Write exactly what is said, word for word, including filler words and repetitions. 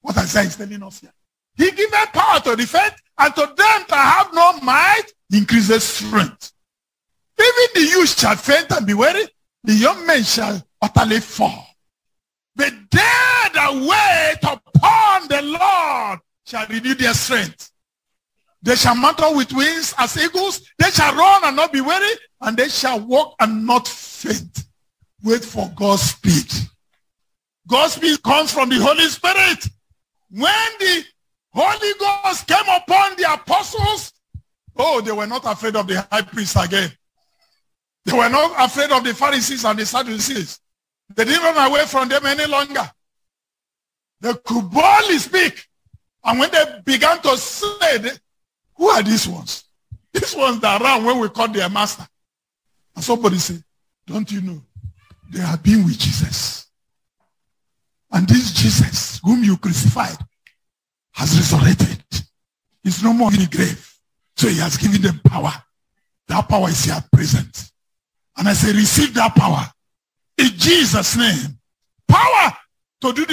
What Isaiah is telling us here. He giveth power to the faint, and to them that have no might, he increases strength. Even the youth shall faint and be weary, the young men shall utterly fall. But they that wait upon the Lord shall renew their strength. They shall mount up with wings as eagles. They shall run and not be weary, and they shall walk and not faint. Wait for God's speed. God's speed comes from the Holy Spirit. When the Holy Ghost came upon the apostles, oh, they were not afraid of the high priest again. They were not afraid of the Pharisees and the Sadducees. They didn't run away from them any longer. They could boldly speak. And when they began to say, they, who are these ones? These ones that ran when we called their master. And somebody said, don't you know? They have been with Jesus. And this Jesus, whom you crucified, has resurrected. He's no more in the grave. So he has given them power. That power is here present. And I say, receive that power. In Jesus' name. Power to do the